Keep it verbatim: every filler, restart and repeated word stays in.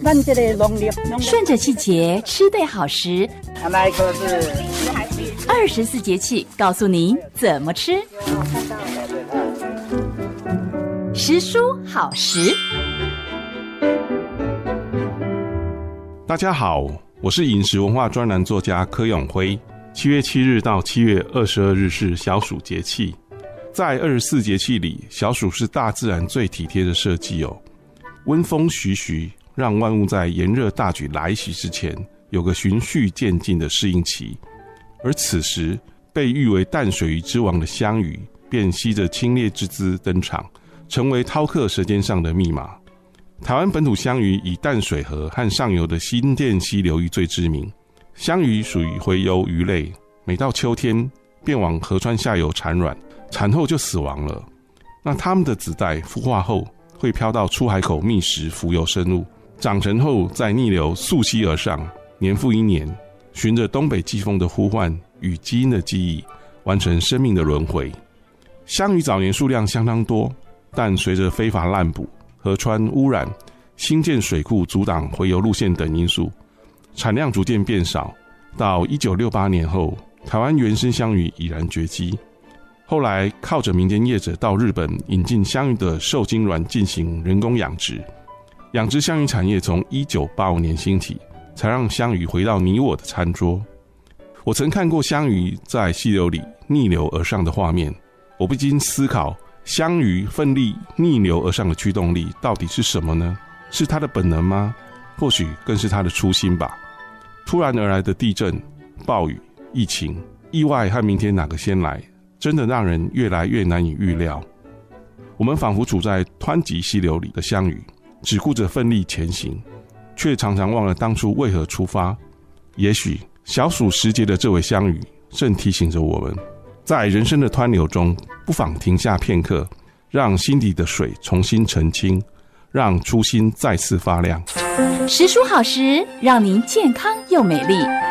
咱这个农业顺着季节吃对好食， 那一个是二十四节气告诉您怎么吃。食蔬好食。 大家好，我是饮食文化专栏作家柯永辉。七月七日到七月二十二日是小暑节气，在二十四节气里，小暑是大自然最体贴的设计哦。温风徐徐，让万物在炎热大举来袭之前，有个循序渐进的适应期。而此时，被誉为淡水鱼之王的香鱼，便吸着清冽之姿登场，成为饕客舌尖上的密码。台湾本土香鱼以淡水河和上游的新店溪流域最知名。香鱼属于洄游鱼类，每到秋天便往河川下游产卵，产后就死亡了。那它们的子代孵化后，会飘到出海口觅食浮游生物，长成后再逆流溯溪而上，年复一年，循着东北季风的呼唤与基因的记忆，完成生命的轮回。香鱼早年数量相当多，但随着非法滥捕、河川污染、新建水库阻挡洄游路线等因素，产量逐渐变少。到一九六八年后，台湾原生香鱼已然绝迹。后来靠着民间业者到日本引进香鱼的受精卵进行人工养殖，养殖香鱼产业从一九八五年兴起，才让香鱼回到你我的餐桌。我曾看过香鱼在溪流里逆流而上的画面，我不禁思考，香鱼奋力逆流而上的驱动力到底是什么呢？是它的本能吗？或许更是它的初心吧。突然而来的地震、暴雨、疫情、意外和明天哪个先来，真的让人越来越难以预料。我们仿佛处在湍急溪流里的香鱼，只顾着奋力前行，却常常忘了当初为何出发。也许小暑时节的这尾香鱼正提醒着我们，在人生的湍流中，不妨停下片刻，让心底的水重新澄清，让初心再次发亮。 食蔬好食，让您健康又美丽。